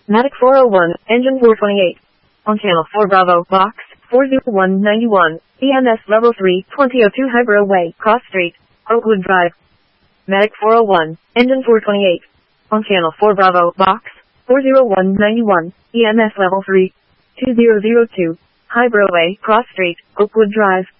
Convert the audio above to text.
Matic 401, engine 428. On channel 4 Bravo, box 40191, EMS level 3, 2002 Hybro Way, Cross Street, Oakwood Drive. Matic 401, engine 428. On channel 4 Bravo, box 40191, EMS level 3, 2002, Hybro Way, Cross Street, Oakwood Drive.